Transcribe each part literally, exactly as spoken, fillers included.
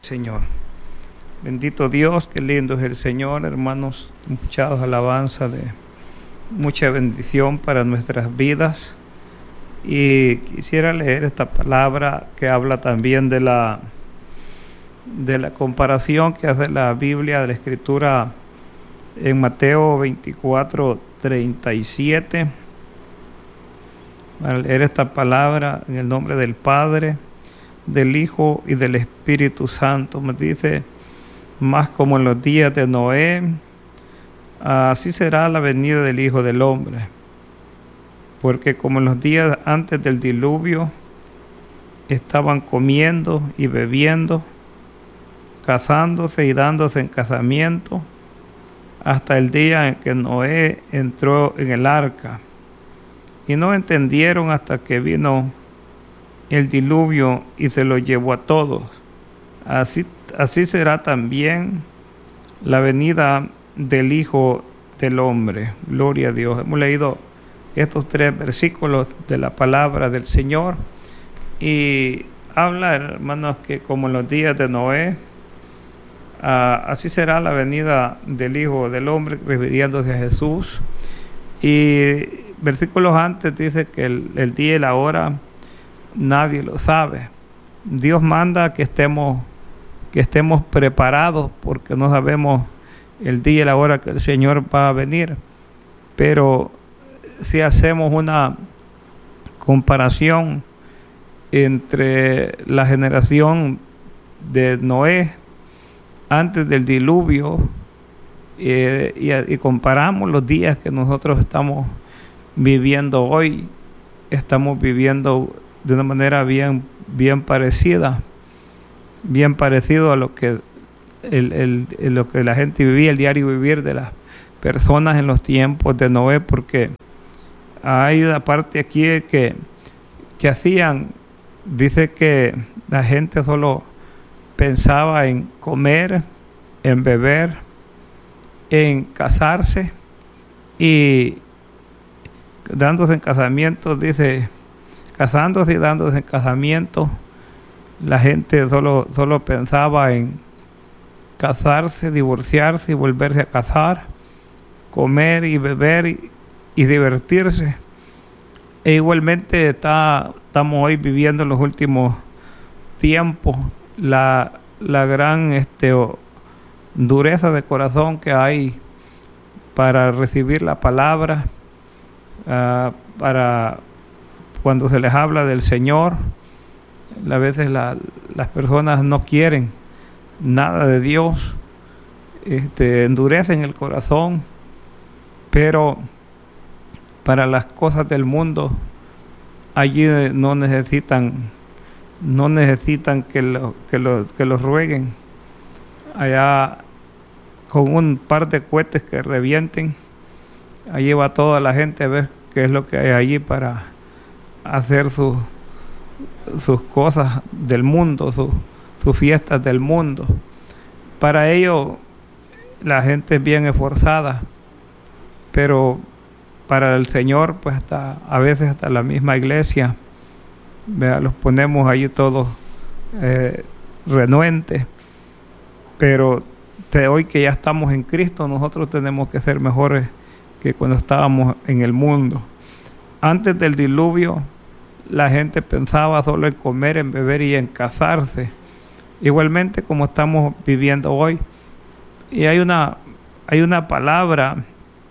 Señor. Bendito Dios, qué lindo es el Señor, hermanos, muchas alabanzas de mucha bendición para nuestras vidas. Y quisiera leer esta palabra que habla también de la de la comparación que hace la Biblia de la Escritura en Mateo veinticuatro, treinta y siete. Para leer esta palabra en el nombre del Padre, del Hijo y del Espíritu Santo. Me dice: más como en los días de Noé, así será la venida del Hijo del Hombre. Porque como en los días antes del diluvio, estaban comiendo y bebiendo, casándose y dándose en casamiento, hasta el día en que Noé entró en el arca. Y no entendieron hasta que vino el diluvio y se lo llevó a todos. Así, así será también la venida del Hijo del Hombre. Gloria a Dios. Hemos leído estos tres versículos de la palabra del Señor y habla, hermanos, que como en los días de Noé, uh, así será la venida del Hijo del Hombre, refiriéndose a Jesús. Y versículos antes dice que el, el día y la hora nadie lo sabe. Dios manda que estemos que estemos preparados, porque no sabemos el día y la hora que el Señor va a venir. Pero si hacemos una comparación entre la generación de Noé antes del diluvio eh, y, y comparamos los días que nosotros estamos viviendo hoy, estamos viviendo de una manera bien, bien parecida, bien parecido a lo que el, el, el, lo que la gente vivía, el diario vivir de las personas en los tiempos de Noé, porque hay una parte aquí que, que hacían, dice que la gente solo pensaba en comer, en beber, en casarse y dándose en casamiento, dice, casándose y dándose en casamiento. La gente solo, solo pensaba en casarse, divorciarse y volverse a casar, comer y beber y, y divertirse. E igualmente está, estamos hoy viviendo en los últimos tiempos la, la gran este, dureza de corazón que hay para recibir la palabra, uh, para cuando se les habla del Señor. A veces la, las personas no quieren nada de Dios, este, endurecen el corazón, pero para las cosas del mundo allí no necesitan no necesitan que lo, que lo, que los rueguen. Allá con un par de cohetes que revienten, allí va toda la gente a ver qué es lo que hay allí para hacer sus sus cosas del mundo, sus, sus fiestas del mundo. Para ello la gente es bien esforzada, pero para el Señor, pues hasta a veces hasta la misma iglesia, vea, los ponemos allí todos eh, renuentes. Pero de hoy que ya estamos en Cristo, nosotros tenemos que ser mejores que cuando estábamos en el mundo. Antes del diluvio, la gente pensaba solo en comer, en beber y en casarse, igualmente como estamos viviendo hoy. Y hay una, hay una palabra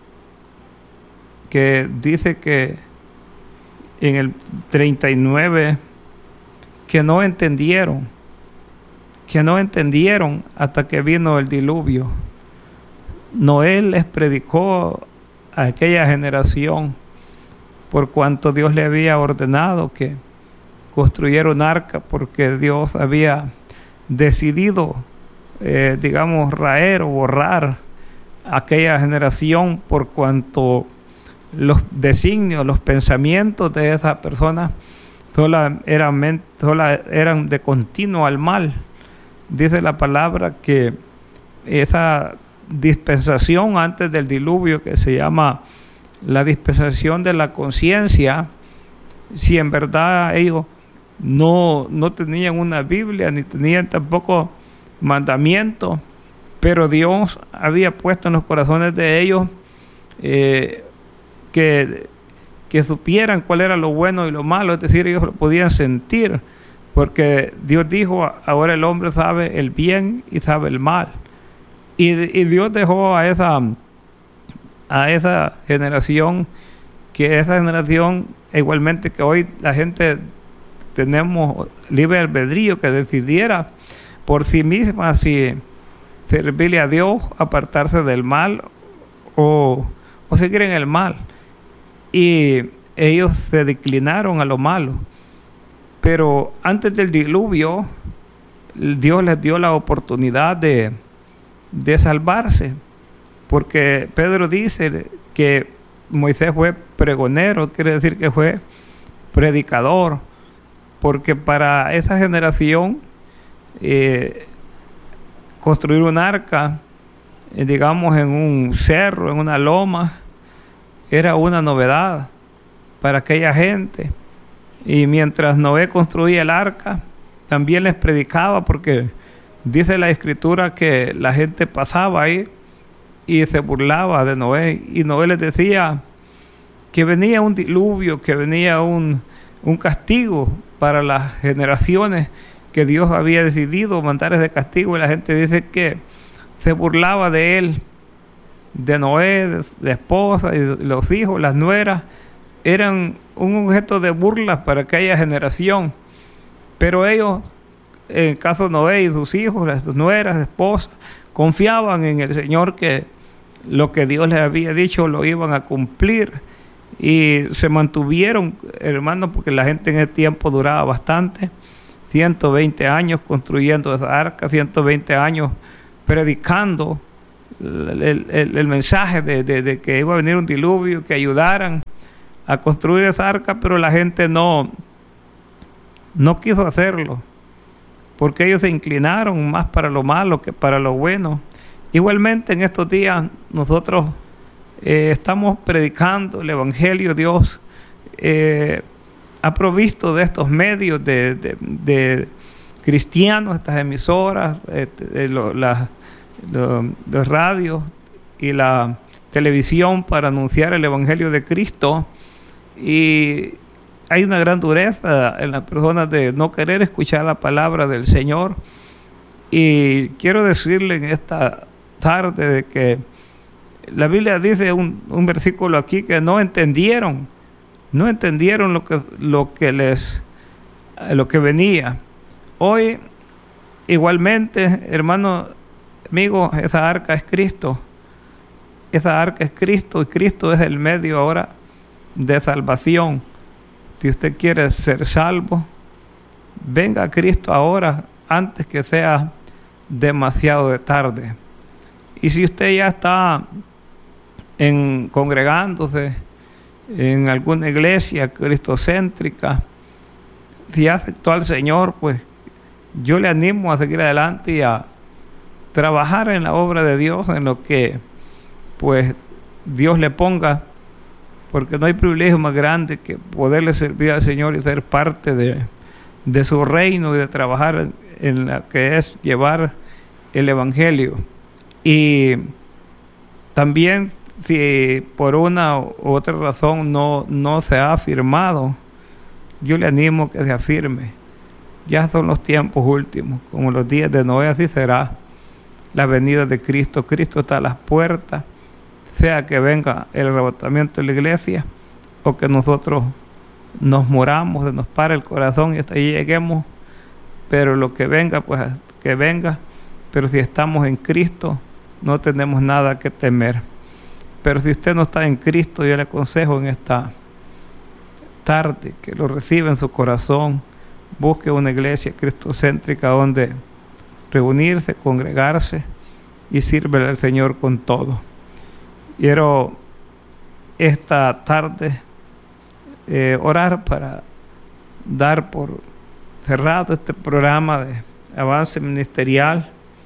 que dice que en el treinta y nueve, que no entendieron, que no entendieron hasta que vino el diluvio. Noé les predicó a aquella generación, por cuanto Dios le había ordenado que construyera un arca, porque Dios había decidido, eh, digamos, raer o borrar aquella generación, por cuanto los designios, los pensamientos de esas personas solo eran, solo eran de continuo al mal. Dice la palabra que esa dispensación antes del diluvio, que se llama la dispensación de la conciencia, si en verdad ellos no, no tenían una Biblia, ni tenían tampoco mandamientos, pero Dios había puesto en los corazones de ellos eh, que, que supieran cuál era lo bueno y lo malo, es decir, ellos lo podían sentir, porque Dios dijo, ahora el hombre sabe el bien y sabe el mal. Y, y Dios dejó a esa, a esa generación, que esa generación, igualmente que hoy la gente tenemos libre albedrío, que decidiera por sí misma si servirle a Dios, apartarse del mal o, o seguir en el mal. Y ellos se declinaron a lo malo. Pero antes del diluvio, Dios les dio la oportunidad de, de salvarse, porque Pedro dice que Moisés fue pregonero, quiere decir que fue predicador, porque para esa generación eh, construir un arca, eh, digamos en un cerro, en una loma, era una novedad para aquella gente. Y mientras Noé construía el arca, también les predicaba, porque dice la escritura que la gente pasaba ahí y se burlaba de Noé, y Noé les decía que venía un diluvio, que venía un, un castigo para las generaciones que Dios había decidido mandar ese castigo, y la gente dice que se burlaba de él, de Noé, de su esposa y de los hijos, las nueras, eran un objeto de burlas para aquella generación. Pero ellos, en el caso de Noé y sus hijos, las nueras, esposas, confiaban en el Señor, que lo que Dios les había dicho lo iban a cumplir, y se mantuvieron, hermanos, porque la gente en ese tiempo duraba bastante, ciento veinte años construyendo esa arca, ciento veinte años predicando el, el, el mensaje de, de, de que iba a venir un diluvio, que ayudaran a construir esa arca, pero la gente no, no quiso hacerlo, porque ellos se inclinaron más para lo malo que para lo bueno. Igualmente en estos días nosotros eh, estamos predicando el Evangelio. Dios eh, ha provisto de estos medios de, de, de cristianos, estas emisoras, eh, de lo, la, lo, los radios y la televisión para anunciar el Evangelio de Cristo. Y hay una gran dureza en las personas de no querer escuchar la palabra del Señor. Y quiero decirle en esta tarde de que la Biblia dice un, un versículo aquí, que no entendieron, no entendieron lo que, lo que les, lo que venía. Hoy, igualmente, hermano, amigo, esa arca es Cristo. Esa arca es Cristo, y Cristo es el medio ahora de salvación. Si usted quiere ser salvo, venga a Cristo ahora, antes que sea demasiado de tarde. Y si usted ya está en, congregándose en alguna iglesia cristocéntrica, si aceptó al Señor, pues yo le animo a seguir adelante y a trabajar en la obra de Dios, en lo que pues Dios le ponga, porque no hay privilegio más grande que poderle servir al Señor y ser parte de, de su reino, y de trabajar en la que es llevar el Evangelio. Y también, si por una u otra razón no, no se ha afirmado, yo le animo que se afirme. Ya son los tiempos últimos, como los días de Noé, así será la venida de Cristo. Cristo está a las puertas, sea que venga el arrebatamiento de la iglesia o que nosotros nos moramos, se nos para el corazón y hasta ahí lleguemos, pero lo que venga, pues que venga. Pero si estamos en Cristo, no tenemos nada que temer. Pero si usted no está en Cristo, yo le aconsejo en esta tarde que lo reciba en su corazón, busque una iglesia cristocéntrica donde reunirse, congregarse y sirve al Señor con todo. Quiero esta tarde eh, orar para dar por cerrado este programa de avance ministerial,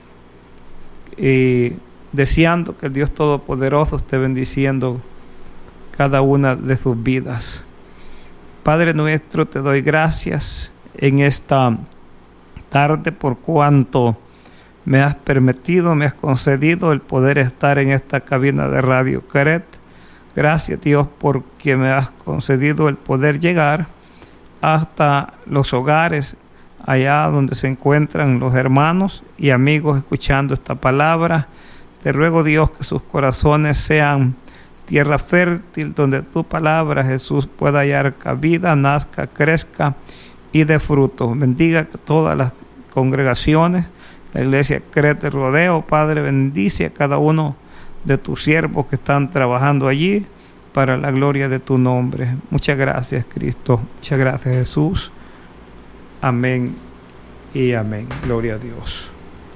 y deseando que el Dios Todopoderoso esté bendiciendo cada una de sus vidas. Padre nuestro, te doy gracias en esta tarde por cuanto me has permitido, me has concedido el poder estar en esta cabina de Radio Cret. Gracias, Dios, porque me has concedido el poder llegar hasta los hogares, allá donde se encuentran los hermanos y amigos escuchando esta palabra. Te ruego, Dios, que sus corazones sean tierra fértil, donde tu palabra, Jesús, pueda hallar cabida, nazca, crezca y dé fruto. Bendiga todas las congregaciones, la iglesia Cret de Rodeo. Padre, bendice a cada uno de tus siervos que están trabajando allí para la gloria de tu nombre. Muchas gracias, Cristo. Muchas gracias, Jesús. Amén y amén. Gloria a Dios.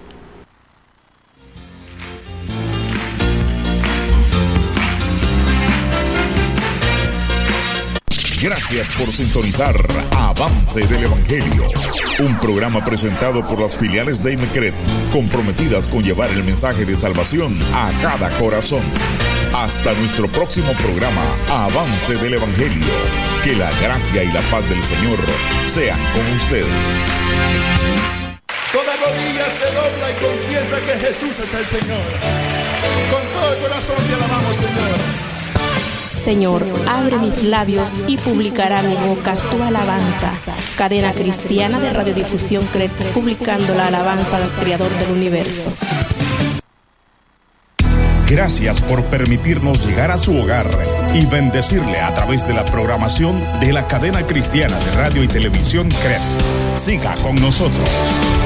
Gracias por sintonizar Avance del Evangelio, un programa presentado por las filiales de IMECRET, comprometidas con llevar el mensaje de salvación a cada corazón. Hasta nuestro próximo programa, Avance del Evangelio. Que la gracia y la paz del Señor sean con usted. Toda rodilla se dobla y confiesa que Jesús es el Señor. Con todo el corazón te alabamos, Señor. Señor, abre mis labios y publicará mi boca tu alabanza. Cadena cristiana de radiodifusión Cret, publicando la alabanza del Creador del universo. Gracias por permitirnos llegar a su hogar y bendecirle a través de la programación de la cadena cristiana de radio y televisión Cret. Siga con nosotros.